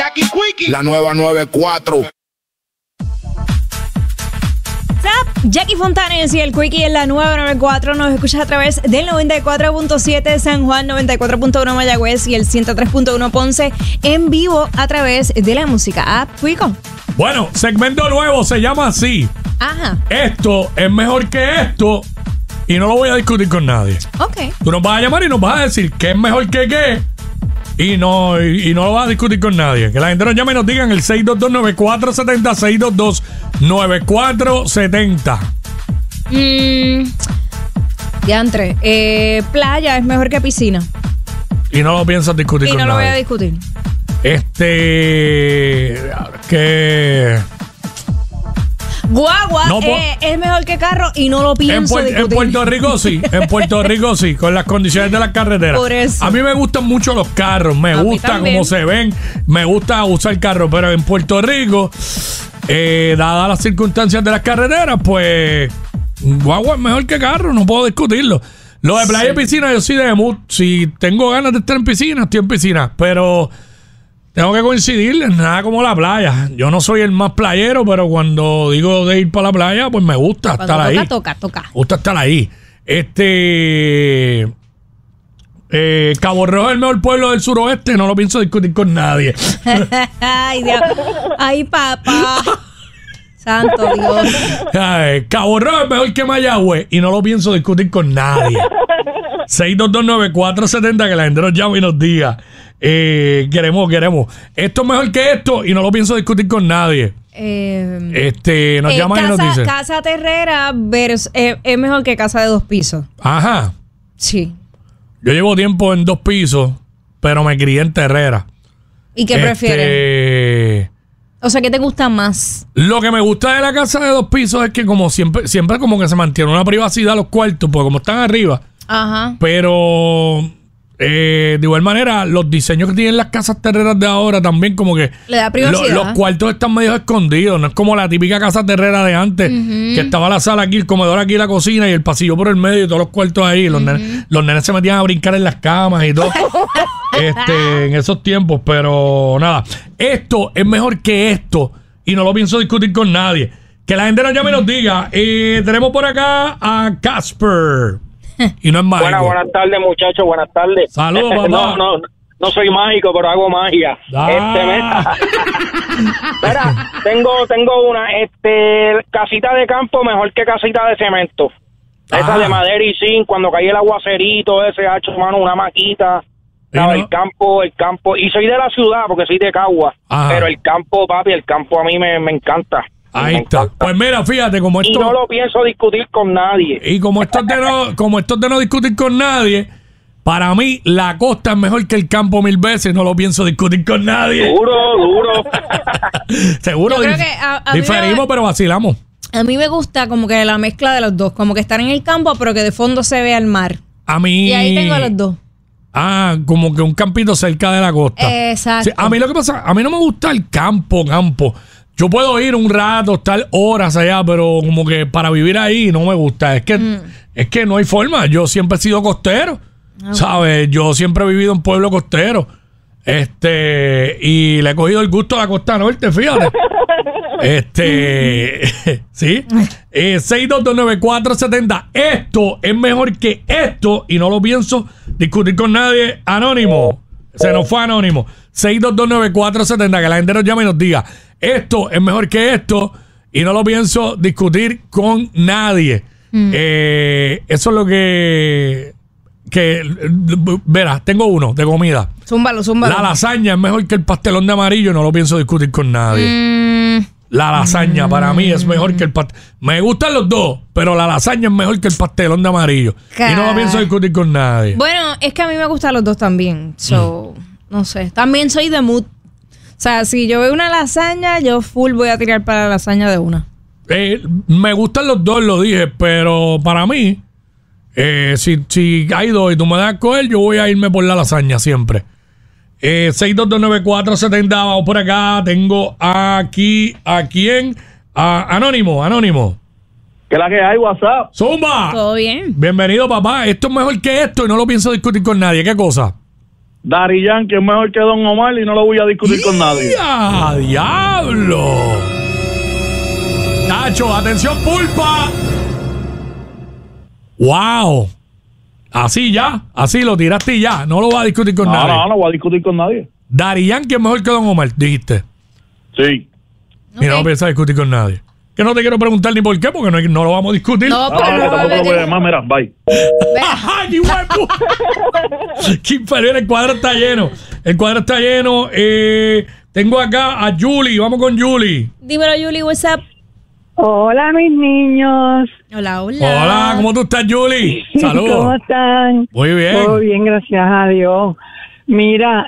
Jackie Quickie. La nueva 94. Jackie Fontanes y el Quickie en la 994. Nos escuchas a través del 94.7 San Juan, 94.1 Mayagüez y el 103.1 Ponce en vivo a través de la música app Quico. Bueno, segmento nuevo, se llama así. Ajá. Esto es mejor que esto y no lo voy a discutir con nadie. Ok. Tú nos vas a llamar y nos vas a decir qué es mejor que qué y no lo vas a discutir con nadie. Que la gente nos llame y nos diga en el 622-9470, 622-9470. Diantre, playa es mejor que piscina. Y no lo piensas discutir con nadie. Y no lo voy a discutir. Que... Guagua es mejor que carro y no lo pienso discutir. En Puerto Rico sí, con las condiciones de las carreteras. Por eso. A mí me gustan mucho los carros, me gusta cómo se ven, me gusta usar carros, pero en Puerto Rico, dadas las circunstancias de las carreteras, pues guagua es mejor que carro, no puedo discutirlo. Lo de playa y piscina, yo soy de mood. Si tengo ganas de estar en piscina, estoy en piscina, pero... tengo que coincidir, nada como la playa. Yo no soy el más playero, pero cuando digo de ir para la playa, pues me gusta cuando estar ahí. Toca. Me gusta estar ahí. Cabo Rojo es el mejor pueblo del suroeste, no lo pienso discutir con nadie. Ay, Dios. Ay, papá. Santo Dios. Ay, Cabo Rojo es mejor que Mayagüez y no lo pienso discutir con nadie. 6229470, que la gente nos llame y nos diga. Queremos. Esto es mejor que esto y no lo pienso discutir con nadie. Nos llaman y nos dicen. Casa terrera es mejor que casa de 2 pisos. Ajá. Sí. Yo llevo tiempo en 2 pisos, pero me crié en terrera. ¿Y qué prefieres? O sea, ¿qué te gusta más? Lo que me gusta de la casa de 2 pisos es que como siempre como que se mantiene una privacidad los cuartos, porque como están arriba. Ajá. Pero de igual manera, los diseños que tienen las casas terreras de ahora también como que le da privacidad. Los cuartos están medio escondidos. No es como la típica casa terrera de antes, que estaba la sala aquí, el comedor aquí, la cocina y el pasillo por el medio y todos los cuartos ahí. Los nenes se metían a brincar en las camas y todo. En esos tiempos, pero nada. Esto es mejor que esto y no lo pienso discutir con nadie. Que la gente nos llame y nos diga. Tenemos por acá a Casper. Y no es mágico. Buenas tardes, muchachos, buenas tardes. Saludos, papá. No soy mágico, pero hago magia. Mira, tengo una casita de campo mejor que casita de cemento. Esa de madera y zinc, cuando cae el aguacerito, ese hacho, mano, una maquita. No, el campo, y soy de la ciudad porque soy de Cagua. Pero el campo, papi, a mí me encanta. Ahí está. Pues mira, fíjate, como esto... Y no lo pienso discutir con nadie. Y como esto es de no discutir con nadie, para mí la costa es mejor que el campo 1000 veces. No lo pienso discutir con nadie. Duro. Seguro diferimos, pero vacilamos. A mí me gusta como que la mezcla de los dos. Como que estar en el campo, pero que de fondo se vea el mar. A mí... Y ahí tengo los dos. Como que un campito cerca de la costa. Exacto. Sí, a mí lo que pasa, a mí no me gusta el campo. Yo puedo ir un rato, estar horas allá, pero como que para vivir ahí no me gusta. Es que no hay forma. Yo siempre he sido costero, ¿sabes? Yo siempre he vivido en pueblo costero. Y le he cogido el gusto a la costa norte, fíjate. ¿Sí? 6229470. Esto es mejor que esto y no lo pienso discutir con nadie. Anónimo. Se nos fue Anónimo. 6229470. Que la gente nos llame y nos diga. Esto es mejor que esto y no lo pienso discutir con nadie. Eso es lo que verás, tengo uno de comida. Zúmbalo. La lasaña es mejor que el pastelón de amarillo y no lo pienso discutir con nadie. La lasaña para mí es mejor que el pastelón. Me gustan los dos, pero la lasaña es mejor que el pastelón de amarillo. Y no lo pienso discutir con nadie. Bueno, es que a mí me gustan los dos también. No sé. También soy de mood. O sea, si yo veo una lasaña, yo full voy a tirar para la lasaña de una. Me gustan los dos, lo dije, pero para mí, si hay dos y tú me das a coger, yo voy a irme por la lasaña siempre. 6229470, vamos por acá. Tengo aquí a quién. Anónimo. ¿Qué la que hay, WhatsApp? ¡Zumba! ¿Todo bien? Bienvenido, papá. Esto es mejor que esto y no lo pienso discutir con nadie. ¿Qué cosa? Daddy Yankee es mejor que Don Omar y no lo voy a discutir con nadie. ¡Ya, diablo! Nacho, atención, pulpa. ¡Wow! Así lo tiraste y ya. No lo va a discutir con nadie. No voy a discutir con nadie. Daddy Yankee es mejor que Don Omar, dijiste. Sí. Y no piensas discutir con nadie. Que no te quiero preguntar ni por qué, porque no lo vamos a discutir. No, pero tampoco lo voy a llamar, mira, bye. ¡Qué guapo! ¡Qué inferior! El cuadro está lleno. Tengo acá a Julie. Vamos con Julie. Dímelo, Julie, what's up? Hola, mis niños. Hola. Hola, ¿cómo tú estás, Julie? Saludos. ¿Cómo están? Muy bien. Todo bien, gracias a Dios. Mira,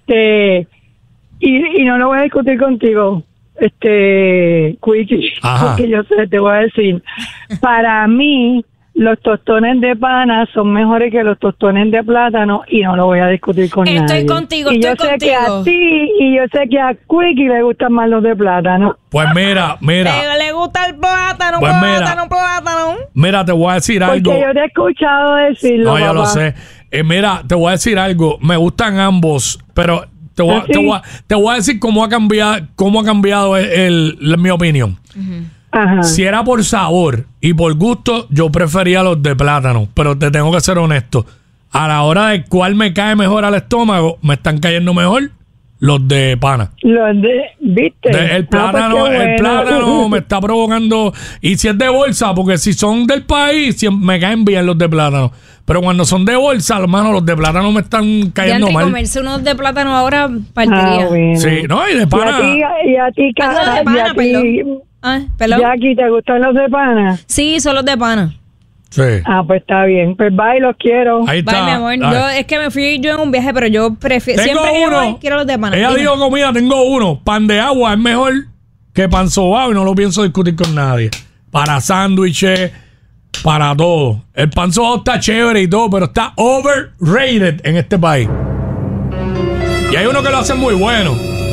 y no lo voy a discutir contigo, Quickie, Ajá. porque yo sé, te voy a decir, para mí, los tostones de pana son mejores que los tostones de plátano y no lo voy a discutir con nadie. Estoy contigo, y yo sé que a ti y yo sé que a Quickie le gustan más los de plátano. Pues mira. Le gusta el plátano, Pues plátano. Mira, te voy a decir algo. Porque yo te he escuchado decirlo, No, yo lo papá. sé. Mira, te voy a decir algo. Me gustan ambos, pero te voy a decir cómo ha cambiado mi opinión. Ajá. Si era por sabor y por gusto, yo prefería los de plátano. Pero te tengo que ser honesto. A la hora de cuál me cae mejor al estómago, me están cayendo mejor los de pana. ¿Viste? El plátano me está provocando. Y si es de bolsa, porque si son del país, me caen bien los de plátano. Pero cuando son de bolsa, hermano, los de plátano me están cayendo mal. Comerse unos de plátano ahora partiría. Bueno. Sí, no, y de pana. Y a ti, Perdón. Jackie, ¿te gustan los de pana? Sí, son los de pana. Sí. Pues está bien. Pues bye, los quiero. Ahí está. Bye, mi amor. Es que me fui yo en un viaje, pero yo prefiero. Tengo Siempre uno. quiero los de pana. Ella Dime. dijo comida, tengo uno. Pan de agua es mejor que pan sobao y no lo pienso discutir con nadie. Para sándwiches, para todo. El pan sobao está chévere y todo, pero está overrated en este país. Y hay uno que lo hace muy bueno.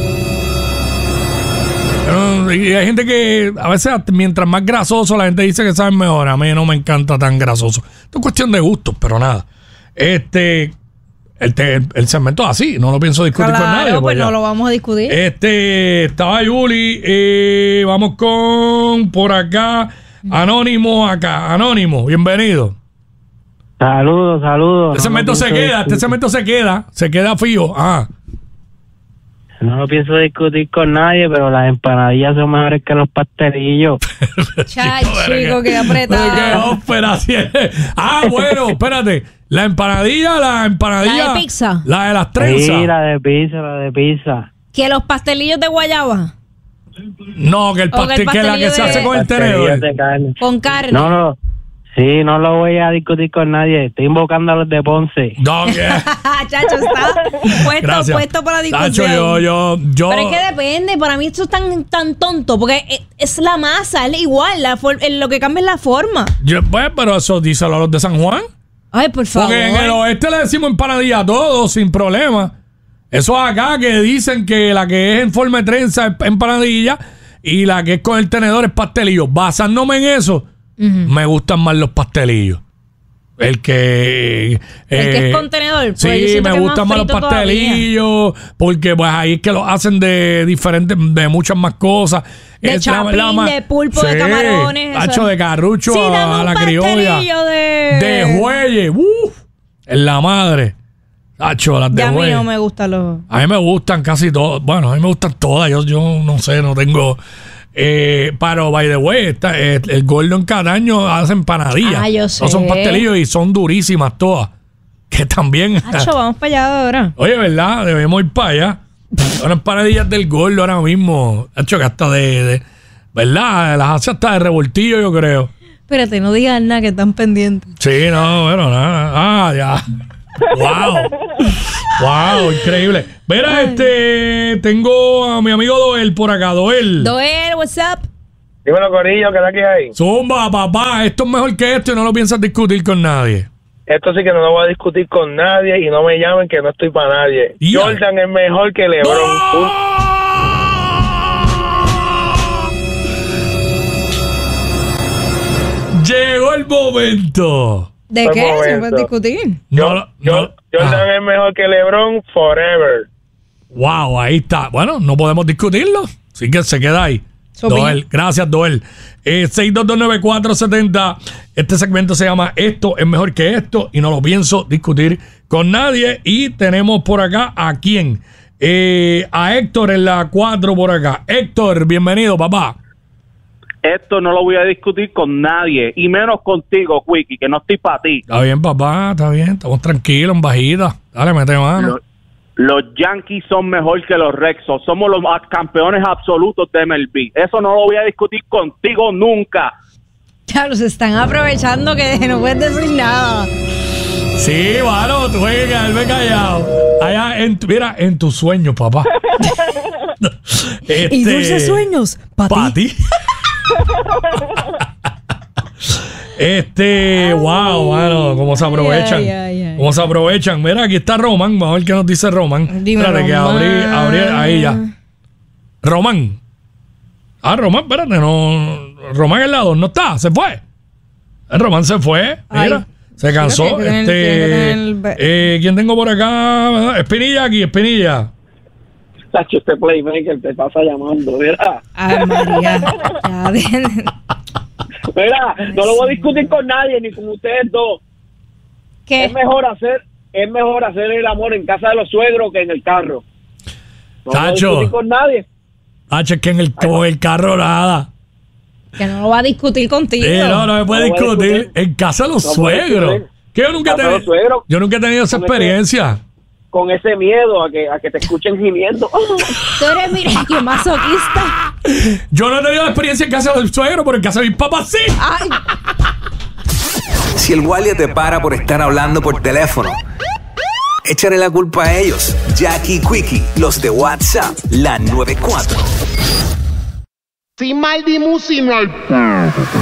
Y hay gente que a veces mientras más grasoso la gente dice que sabe mejor. A mí no me encanta tan grasoso. Esto es cuestión de gustos, pero nada. El segmento es así, no lo pienso discutir con nadie. Pues no lo vamos a discutir. Estaba Yuli. Vamos con por acá. Anónimo acá. Anónimo, bienvenido. Saludos. Este segmento se queda. Se queda fijo. No lo pienso discutir con nadie, pero las empanadillas son mejores que los pastelillos. Chico, qué apretado. Qué ópera. Bueno, espérate. La empanadilla. La de pizza. La de las trenzas. Sí, la de pizza. Que los pastelillos de guayaba. No, que el pastel, que la que se hace con el tenedor. Con carne. No. Sí, no lo voy a discutir con nadie. Estoy invocando a los de Ponce. No, Chacho, está puesto para la discusión. Chacho, yo. Pero es que depende. Para mí esto es tan tonto. Porque es la masa, es igual. Lo que cambia es la forma. Pues, pero eso díselo a los de San Juan. Ay, por favor. Porque en el oeste le decimos empanadilla a todos, sin problema. Eso acá que dicen que la que es en forma de trenza es empanadilla y la que es con el tenedor es pastelillo. Basándome en eso, me gustan más los pastelillos. El que es con tenedor. Pues sí, me gustan más los pastelillos porque pues ahí es que lo hacen de diferentes, de muchas más cosas. De chapín, de pulpo, de camarones. Hacho de carrucho sí, a la criolla. De jueyes. Es la madre. Hacho, las de ya jueyes. A mí no me gustan los... A mí me gustan casi todas. Bueno, a mí me gustan todas. Yo no sé, no tengo... pero, by the way, el Gordo en Cataño hace empanadillas. Yo sé. No son pastelillos y son durísimas todas. Que también... Hacho, vamos para allá ahora. Oye, ¿verdad? Debemos ir para allá. Son empanadillas del Gordo ahora mismo. Hacho, que hasta ¿verdad? Las hace hasta de revoltillo, yo creo. Espérate, no digas nada que están pendientes. Sí, no, bueno, nada. Ya. Wow, increíble. Mira, tengo a mi amigo Doel por acá. Doel, what's up? Dímelo, corillo, ¿qué tal que hay? Zumba, papá, esto es mejor que esto y no lo piensas discutir con nadie. Esto sí que no lo voy a discutir con nadie y no me llamen que no estoy para nadie. Ya. Jordan es mejor que LeBron. Llegó el momento. ¿De Un qué? momento. Se puede discutir. Jordan es mejor que LeBron forever. Wow, ahí está. Bueno, no podemos discutirlo. Así que se queda ahí. Doel, gracias, Doel. 6229470. Este segmento se llama Esto es mejor que esto y no lo pienso discutir con nadie. Y tenemos por acá a quién. A Héctor en la 4 por acá. Héctor, bienvenido, papá. Esto no lo voy a discutir con nadie, y menos contigo, Quickie, que no estoy para ti. Está bien, papá, está bien. Estamos tranquilos, en bajita. Dale, mete mano. Los Yankees son mejor que los Red Sox. Somos los campeones absolutos de MLB. Eso no lo voy a discutir contigo nunca. Claro, se están aprovechando que no puedes decir nada. Sí, mano, tú puedes quedarme callado. Allá, mira, en tus sueños, papá. Y dulces sueños, para ti. Wow, mano, cómo se aprovechan. Cómo se aprovechan. Mira, aquí está Román. Vamos a ver qué nos dice Román. Dime, espérate, Román. que abrí ahí ya. Román. Román, espérate, no. Román el lado, no está, se fue. Román se fue. Mira, ay, se cansó. ¿Quién tengo por acá? Espinilla aquí, Espinilla. Tacho, este playmaker te pasa llamando, ¿verdad? Ay, María. Mira, no lo voy a discutir con nadie, ni con ustedes dos. ¿Qué? Es mejor hacer el amor en casa de los suegros que en el carro. No lo voy a discutir con nadie. Tacho, es que con el carro nada. Que no lo va a discutir contigo. No me puede discutir en casa de los suegros. Que yo nunca he tenido esa experiencia. Con ese miedo a que te escuchen gimiendo. Tú eres, mira, que masoquista. Yo no he tenido experiencia en casa del suegro, pero en casa de mis papás sí. Ay. Si el guardia te para por estar hablando por teléfono, échale la culpa a ellos. Jackie y Quickie, los de WhatsApp, la 94. Sin mal di musical.